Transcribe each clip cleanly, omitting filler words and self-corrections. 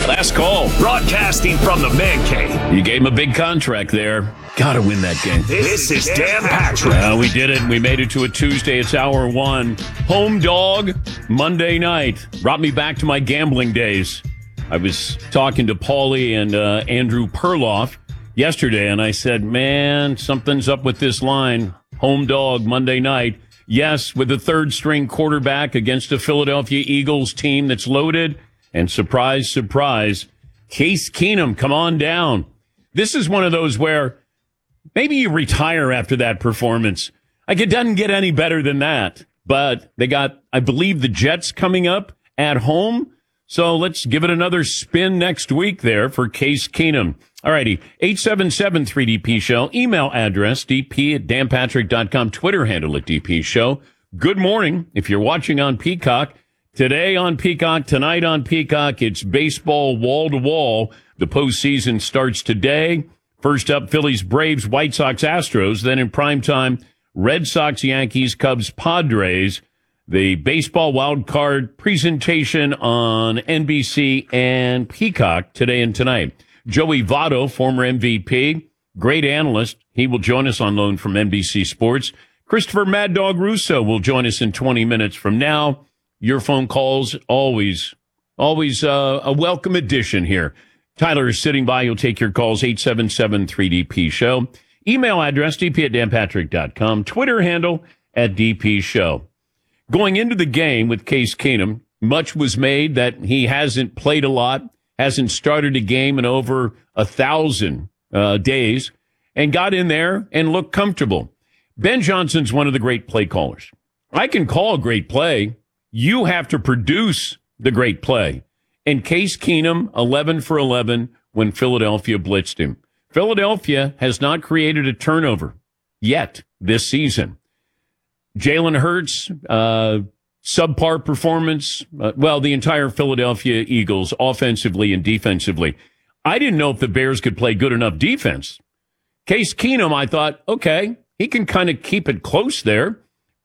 Last call. Broadcasting from the Man Cave. You gave him a big contract there. Got to win that game. This is Dan Patrick. We did it. We made it to a Tuesday. It's hour one. Home dog, Monday night. Brought me back to my gambling days. I was talking to Paulie and Andrew Perloff yesterday, and I said, man, something's up with this line. Home dog, Monday night. Yes, with the third-string quarterback against a Philadelphia Eagles team that's loaded. And surprise, surprise, Case Keenum, come on down. This is one of those where maybe you retire after that performance. Like, it doesn't get any better than that. But they got, I believe, the Jets coming up at home. So let's give it another spin next week there for Case Keenum. All righty, 877-3DP Show. Email address, dp@danpatrick.com. Twitter handle at DP Show. Good morning. If you're watching on Peacock, today on Peacock, tonight on Peacock, it's baseball wall to wall. The postseason starts today. First up, Phillies, Braves, White Sox, Astros. Then in primetime, Red Sox, Yankees, Cubs, Padres. The baseball wild card presentation on NBC and Peacock today and tonight. Joey Votto, former MVP, great analyst. He will join us on loan from NBC Sports. Christopher Mad Dog Russo will join us in 20 minutes from now. Your phone calls, always a welcome addition here. Tyler is sitting by. You'll take your calls, 877-3DP Show. Email address, dp@danpatrick.com. Twitter handle @DP Show. Going into the game with Case Keenum, much was made that he hasn't played a lot, hasn't started a game in over 1,000 days, and got in there and looked comfortable. Ben Johnson's one of the great play callers. I can call a great play. You have to produce the great play. And Case Keenum, 11 for 11 when Philadelphia blitzed him. Philadelphia has not created a turnover yet this season. Jalen Hurts, subpar performance. The entire Philadelphia Eagles, offensively and defensively. I didn't know if the Bears could play good enough defense. Case Keenum, I thought, okay, he can kind of keep it close there.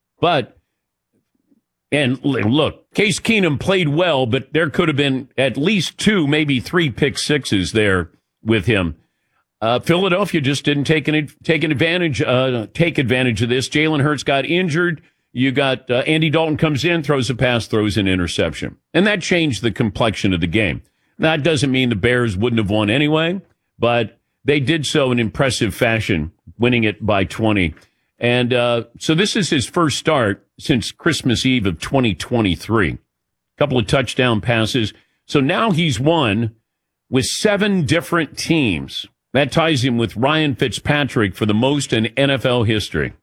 And look, Case Keenum played well, but there could have been at least 2, maybe 3 pick sixes there with him. Philadelphia just didn't take advantage of this. Jalen Hurts got injured. You got Andy Dalton comes in, throws a pass, throws an interception. And that changed the complexion of the game. That doesn't mean the Bears wouldn't have won anyway, but they did so in impressive fashion, winning it by 20. And so this is his first start since Christmas Eve of 2023. A couple of touchdown passes. So now he's won with 7 different teams. That ties him with Ryan Fitzpatrick for the most in NFL history.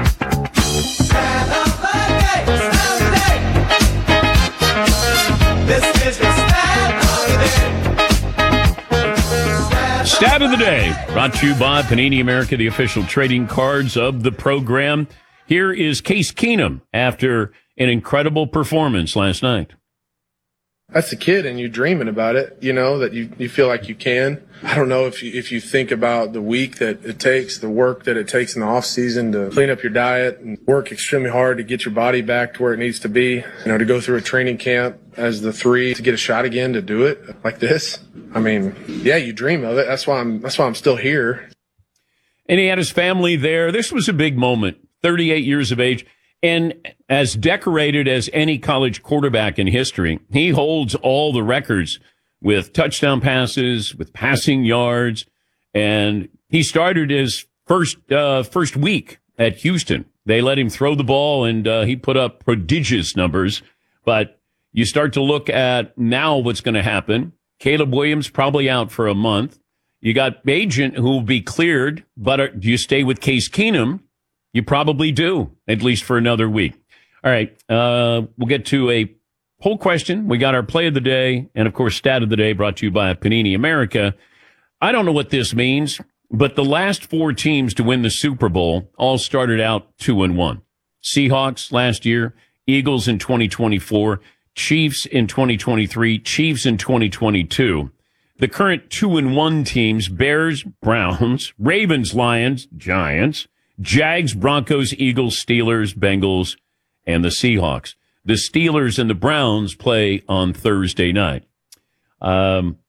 Stat of the day, brought to you by Panini America, the official trading cards of the program. Here is Case Keenum after an incredible performance last night. That's a kid, and you're dreaming about it, that you feel like you can. I don't know if you think about the week that it takes, the work that it takes in the off season to clean up your diet and work extremely hard to get your body back to where it needs to be, to go through a training camp as the 3 to get a shot again to do it like this. I mean, yeah, you dream of it. That's why I'm still here. And he had his family there. This was a big moment, 38 years of age. And as decorated as any college quarterback in history, he holds all the records with touchdown passes, with passing yards. And he started his first week at Houston. They let him throw the ball, and he put up prodigious numbers. But you start to look at now what's going to happen. Caleb Williams probably out for a month. You got Agent who will be cleared, but do you stay with Case Keenum? You probably do, at least for another week. All right, we'll get to a poll question. We got our play of the day, and of course, stat of the day brought to you by Panini America. I don't know what this means, but the last 4 teams to win the Super Bowl all started out 2-1. Seahawks last year, Eagles in 2024, Chiefs in 2023, Chiefs in 2022. The current 2-1 teams, Bears, Browns, Ravens, Lions, Giants, Jags, Broncos, Eagles, Steelers, Bengals, and the Seahawks. The Steelers and the Browns play on Thursday night.